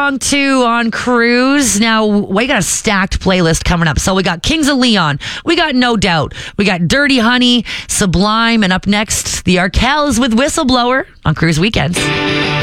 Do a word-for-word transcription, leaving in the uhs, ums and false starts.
song too on Cruise. Now, we got a stacked playlist coming up. So we got Kings of Leon. We got No Doubt. We got Dirty Honey, Sublime. And up next, the Arkells with Whistleblower on Cruise Weekends.